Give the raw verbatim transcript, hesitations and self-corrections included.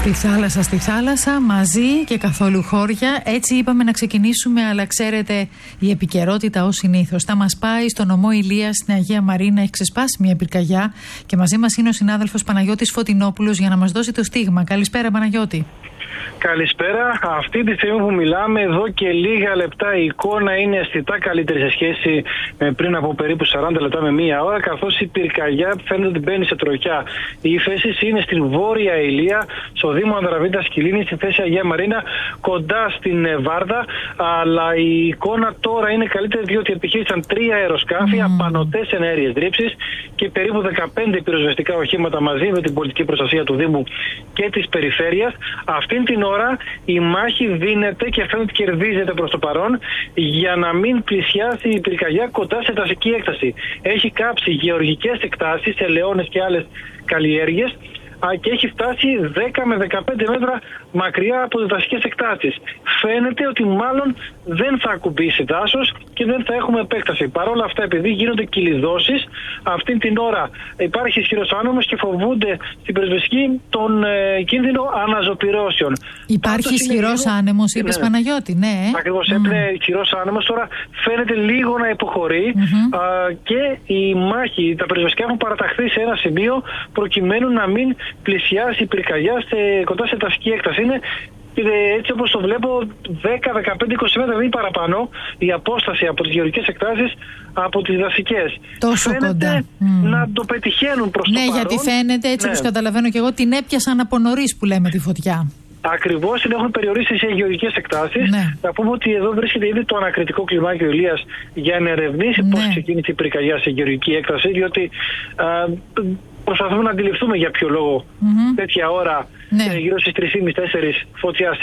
Στη θάλασσα, στη θάλασσα, μαζί και καθόλου χώρια. Έτσι είπαμε να ξεκινήσουμε, αλλά ξέρετε, η επικαιρότητα ως συνήθως θα μας πάει στο νομό Ηλίας στην Αγία Μαρίνα. Έχει ξεσπάσει μια πυρκαγιά και μαζί μας είναι ο συνάδελφος Παναγιώτης Φωτεινόπουλος για να μας δώσει το στίγμα. Καλησπέρα, Παναγιώτη. Καλησπέρα. Αυτή τη στιγμή που μιλάμε, εδώ και λίγα λεπτά η εικόνα είναι αισθητά καλύτερη σε σχέση με πριν από περίπου σαράντα λεπτά με μία ώρα, καθώς η πυρκαγιά φαίνεται ότι μπαίνει σε τροχιά. Η ύφεση είναι στην Βόρεια Ηλία, στο Δήμο Ανδραβήτας Κιλίνης, στη θέση Αγία Μαρίνα, κοντά στην Βάρδα. Αλλά η εικόνα τώρα είναι καλύτερη, διότι επιχείρησαν τρία αεροσκάφη, mm. απανωτές εναέριες ρήψεις και περίπου δεκαπέντε πυροσβεστικά οχήματα μαζί με την πολιτική προστασία του Δήμου και της περιφέρειας. Αυτήν την ώρα η μάχη δίνεται και φαίνεται ότι κερδίζεται προς το παρόν για να μην πλησιάσει η πυρκαγιά κοντά σε δασική έκταση. Έχει κάψει γεωργικές εκτάσεις, ελαιώνες και άλλες καλλιέργειες και έχει φτάσει δέκα με δεκαπέντε μέτρα μακριά από τις δασικές εκτάσεις. Φαίνεται ότι μάλλον δεν θα ακουμπήσει δάσος και δεν θα έχουμε επέκταση. Παρ' όλα αυτά, επειδή γίνονται κυλιδώσεις, αυτήν την ώρα υπάρχει ισχυρός άνεμος και φοβούνται στην πυροσβεστική τον ε, κίνδυνο αναζωπυρώσεων. Υπάρχει ισχυρός λίγο... άνεμος, είπες, ναι, Παναγιώτη, ναι. Ακριβώς, mm. έπαιρνε ισχυρός άνεμος, τώρα φαίνεται λίγο να υποχωρεί mm-hmm. α, και η μάχη, τα πυροσβεστικά έχουν παραταχθεί σε ένα σημείο προκειμένου να μην πλησιάσει η πυρκαγιά σε, κοντά σε δασική έκταση. Είναι έτσι όπως το βλέπω δέκα, δεκαπέντε, είκοσι μέτρα ή παραπάνω η απόσταση από τις γεωργικές εκτάσεις από τις δασικές. Τόσο φαίνεται κοντά. να το πετυχαίνουν προς ναι, το παρόν. Ναι, γιατί φαίνεται, έτσι, ναι, όπως καταλαβαίνω και εγώ, την έπιασαν από νωρίς που λέμε τη φωτιά. Ακριβώς, την έχουν περιορίσει σε γεωργικές εκτάσεις. Ναι. Να πούμε ότι εδώ βρίσκεται ήδη το ανακριτικό κλιμάκιο Ηλίας για να ερευνήσει ναι. πώς ξεκίνησε η πυρκαγιά σε γεωργική έκταση, διότι α, προσπαθούμε να αντιληφθούμε για ποιο λόγο mm-hmm. τέτοια ώρα, ναι. γύρω στις τρεις και μισή τέσσερις φωτιά